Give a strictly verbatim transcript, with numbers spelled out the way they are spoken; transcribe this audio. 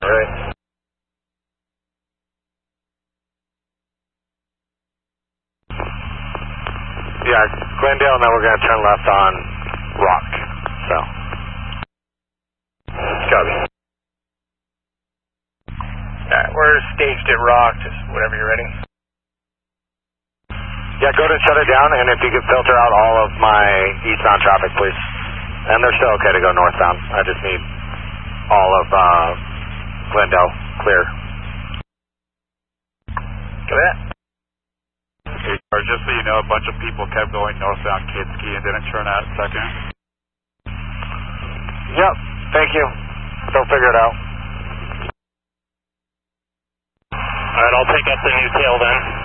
Right. Yeah, Glendale, and then we're going to turn left on Rock. So. Copy. Alright, we're staged at Rock, just whenever you're ready. Yeah, go ahead and shut it down, and if you could filter out all of my eastbound traffic, please. And they're still okay to go northbound. I just need all of uh, Glendale clear. Go ahead. Okay, or just so you know, a bunch of people kept going northbound Kidski and didn't turn out second. Yep, thank you. They'll figure it out. Alright, I'll take up the new tail then.